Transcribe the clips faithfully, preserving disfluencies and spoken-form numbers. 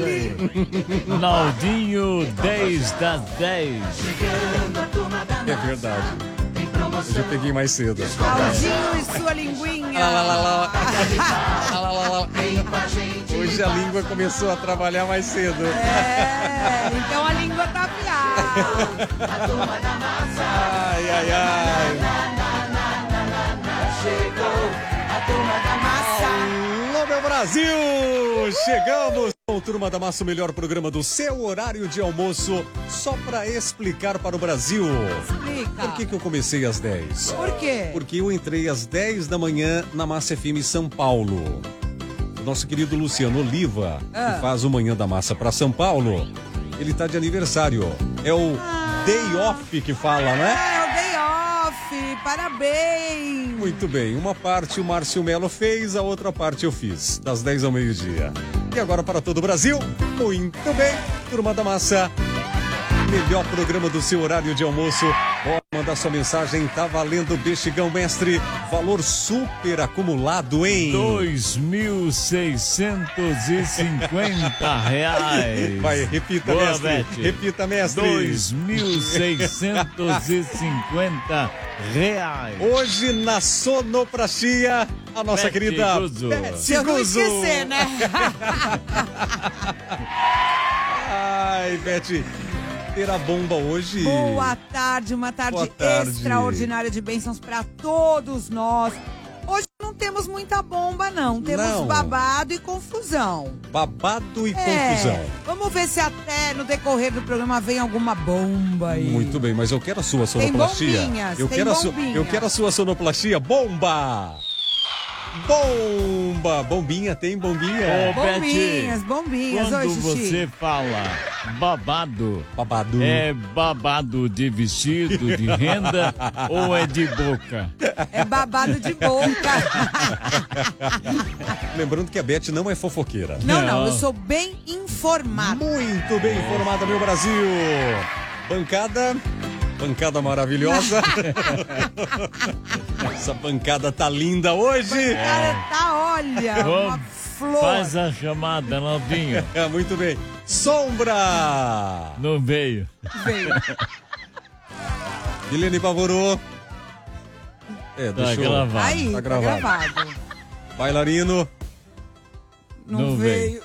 aí. Naldinho dez das dez. É verdade. Hoje eu peguei mais cedo. Naldinho e sua linguinha. Lá, lá, lá, lá. Lá, lá, lá, lá. Hoje a língua começou a trabalhar mais cedo. É, então a língua tá afiada. Ai, ai, ai. Chegou a turma da massa. Alô, meu Brasil! Chegamos com Turma da Massa, o melhor programa do seu horário de almoço, só para explicar para o Brasil. Explica. Por que que eu comecei às dez? Por quê? Porque eu entrei às dez da manhã na Massa F M São Paulo. O nosso querido Luciano Oliva, Ah. que faz o Manhã da Massa para São Paulo, ele tá de aniversário. É o Ah. Day Off que fala, né? É, o day off. Parabéns. Muito bem, uma parte o Márcio Melo fez, a outra parte eu fiz, das dez ao meio-dia. E agora para todo o Brasil, muito bem, Turma da Massa, melhor programa do seu horário de almoço. Pode mandar sua mensagem, tá valendo Bexigão Mestre, valor super acumulado em... dois mil seiscentos e cinquenta reais. Vai, repita, Boa, mestre, Bete. repita, mestre. dois mil seiscentos e cinquenta reais. Hoje na sonoplastia, a nossa Bete querida Guzzo. Bete Se eu não Guzzo. esquecer, né? Ai, Bete, terá bomba hoje. Boa tarde, uma tarde, Boa tarde. extraordinária de bênçãos para todos nós. Hoje não temos muita bomba, não. Temos Não. babado e confusão. Babado e É, confusão. vamos ver se até no decorrer do programa vem alguma bomba aí. Muito bem, mas eu quero a sua Tem sonoplastia. bombinhas, eu tem quero a su- bombinha. eu quero a sua sonoplastia. Bomba! Bomba! Bombinha, tem bombinha. Ô, Bombinhas, Bete, bombinhas. quando Oi, Xixi. você fala babado, Babado. é babado de vestido, de renda ou é de boca? É babado de boca. Lembrando que a Bete não é fofoqueira. Não, não, Não. eu sou bem informada. Muito bem informada, meu Brasil. Bancada, bancada maravilhosa. Essa bancada tá linda hoje. Cara, tá, olha, uma Vamos, flor. faz a chamada, novinha. É, muito bem. Sombra. Não veio. Veio. Guilherme Pavorô. É, Tá deixou. gravado. Aí, Tá tá gravado. gravado. Bailarino. Não, Não veio.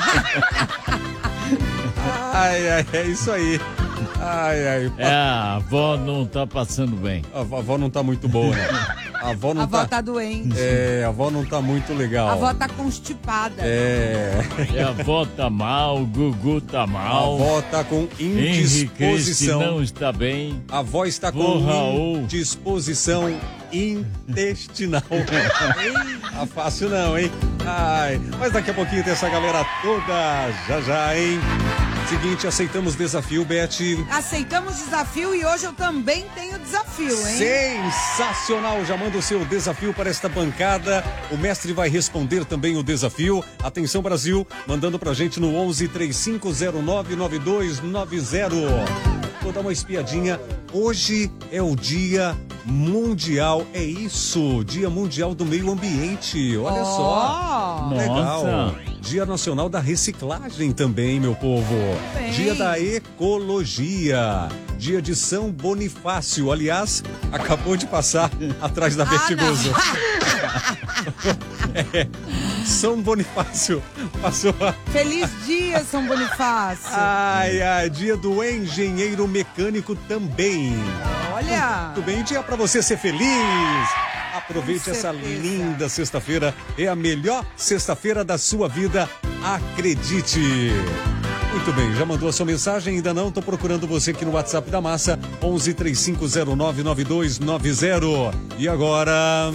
Ai, ai, é isso aí. Ai, ai. É, a avó não tá passando bem. A avó a avó não tá muito boa, né? A avó não A avó tá... tá doente. É, a avó não tá muito legal. A avó tá constipada. É. E a avó tá mal, o Gugu tá A mal. avó tá com Henrique Cristi indisposição. não está bem. A avó está Ô, com Raul. indisposição intestinal. Tá fácil não, hein? Ai, mas daqui a pouquinho tem essa galera toda, já já, hein? Seguinte, aceitamos desafio, Bete. Aceitamos desafio e hoje eu também tenho desafio, hein? Sensacional! Já manda o seu desafio para esta bancada. O mestre vai responder também o desafio. Atenção, Brasil, mandando pra gente no onze, três cinco zero nove, nove dois nove zero. Vou dar uma espiadinha. Hoje é o Dia Mundial, é isso, Dia Mundial do Meio Ambiente. Olha Ó. só. Legal. Nossa. Dia Nacional da Reciclagem também, meu povo. Bem. Dia da Ecologia. Dia de São Bonifácio. Aliás, acabou de passar atrás da Ah, Bete não. Guzzo. É, São Bonifácio passou a... Feliz dia, São Bonifácio. Ai, ai, dia do engenheiro mecânico também. Olha. Muito bem, dia pra você ser feliz. Aproveite Com essa certeza. linda sexta-feira. É a melhor sexta-feira da sua vida. Acredite. Muito bem, já mandou a sua mensagem? Ainda não? Tô procurando você aqui no WhatsApp da Massa. onze, três cinco zero nove, nove dois nove zero. E agora...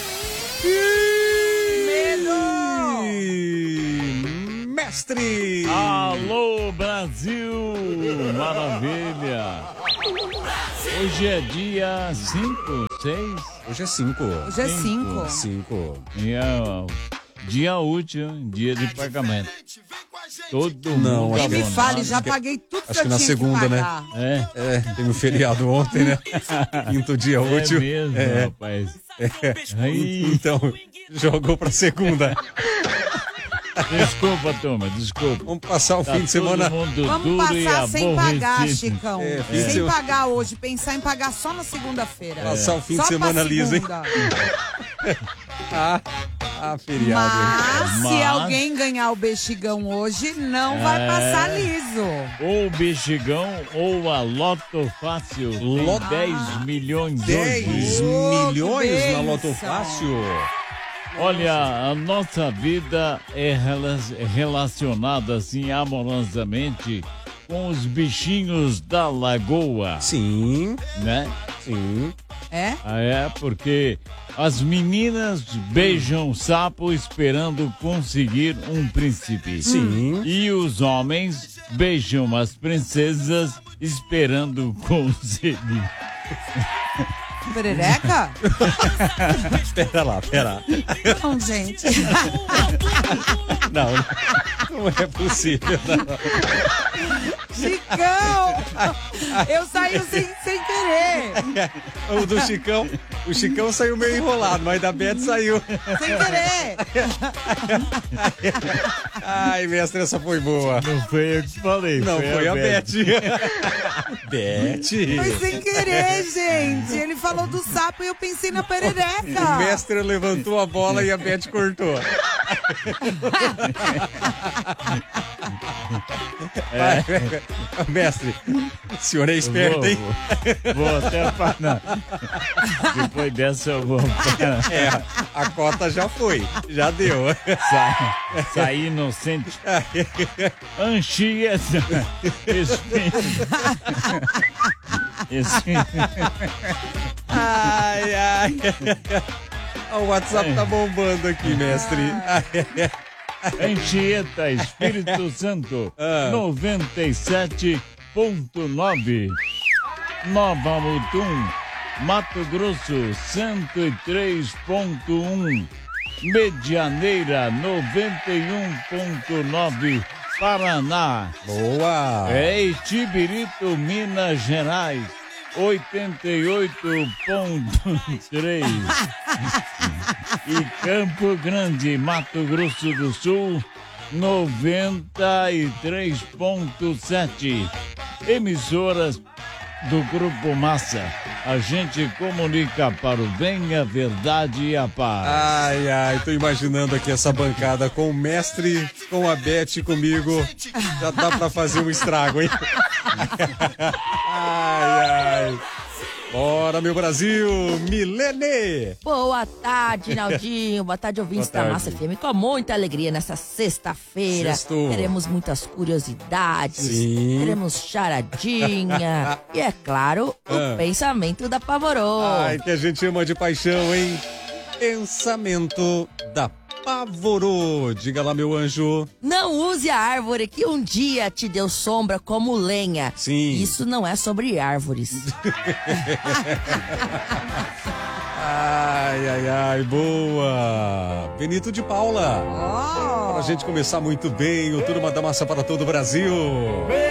Mestre! Alô, Brasil! Maravilha! Hoje é dia cinco, seis? Hoje é cinco. Hoje é cinco. Cinco. E é ó, dia útil, dia de pagamento. Todo Não, mundo acho Nem me abonado. fale, já Acho que- paguei tudo que acho eu que na tinha segunda, que né? pagar. É, É, teve um feriado ontem, né? Quinto dia é útil. mesmo, É, rapaz. é. Aí, Então, jogou pra segunda. Desculpa, turma, desculpa. Vamos passar o Tá fim de semana. todo mundo Vamos duro e passar sem pagar, aborrecido. Chicão. É, fim de sem semana. pagar hoje, pensar em pagar só na segunda-feira. Passar o fim Só de semana pra liso, hein? segunda. Ah, ah, feriado. Mas, se Mas- alguém ganhar o bexigão hoje, não vai É. passar liso. Ou o Bexigão ou a Loto Fácil. Tem Loto- dez milhões dez hoje. Oh, milhões que na bênção. Loto Fácil. Olha, a nossa vida é rela- relacionada assim amorosamente com os bichinhos da lagoa, Sim, né? sim. É? Ah, é, porque as meninas beijam sapo esperando conseguir um príncipe. Sim. E os homens beijam as princesas esperando conseguir. Perereca? Pera lá, pera. Não, gente. Não, não é possível. Não. Chicão! Eu saí sem, sem querer. O do Chicão, o Chicão saiu meio enrolado, mas da Beth saiu. Sem querer. Ai, mestre, essa foi boa. Não foi eu que falei. Não, foi a Beth. Beth. Foi sem querer, gente. Ele falou do sapo e eu pensei na O perereca. mestre levantou a bola e a Beth cortou. É. Mestre, o senhor é esperto, Vou, hein? vou, vou até parar. Depois dessa eu vou parar. É, a cota já foi, já deu. Sa sair inocente. Anchieta. Esse... Esse... Ai, ai. O WhatsApp tá bombando aqui, mestre. Anchieta, Espírito Santo, Ah. noventa e sete ponto nove. Nova Mutum, Mato Grosso, cento e três ponto um. Medianeira, noventa e um ponto nove. Paraná. Boa. É Itibirito, Minas Gerais, oitenta e oito ponto três. E Campo Grande, Mato Grosso do Sul, noventa e três ponto sete. Emissoras do Grupo Massa. A gente comunica para o bem, a verdade e a paz. Ai, ai, tô imaginando aqui essa bancada com o mestre, com a Beth e comigo. Já dá pra fazer um estrago, hein? Ai, ai. Bora, meu Brasil, Milene! Boa tarde, Naldinho. Boa tarde, ouvintes Boa da tarde. Massa F M. Com muita alegria nessa sexta-feira. Sextou. Teremos muitas curiosidades. Sim. Teremos charadinha. E, é claro, o Ah. pensamento da Pavorô. Ai, que a gente ama de paixão, hein? Pensamento da Pavorô. Diga lá, meu anjo. Não use a árvore que um dia te deu sombra como lenha. Sim. Isso não é sobre árvores. Ai, ai, ai, boa. Benito de Paula. Oh. Pra gente começar muito bem, o Turma da Massa para todo o Brasil.